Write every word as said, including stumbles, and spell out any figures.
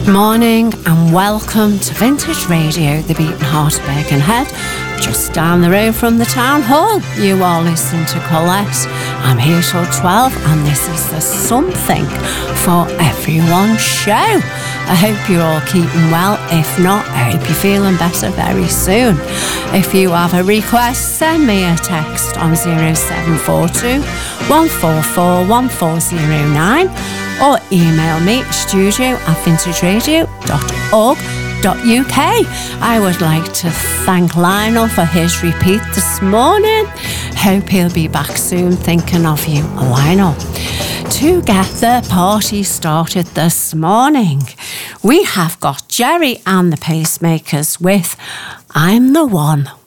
Morning and welcome to Vintage Radio, the beating heart of Birkenhead, just down the road from the town hall. You are listening to Colette. I'm here till twelve and this is the Something for Everyone show. I hope you're all keeping well. If not, I hope you're feeling better very soon. If you have a request, send me a text on zero seven four two, one four four, one four zero nine or email me studio at vintage radio dot org dot U K. I would like to thank Lionel for his repeat this morning. Hope he'll be back soon. Thinking of you, Lionel. To get the party started this morning, we have got Jerry and the Pacemakers with I'm the One.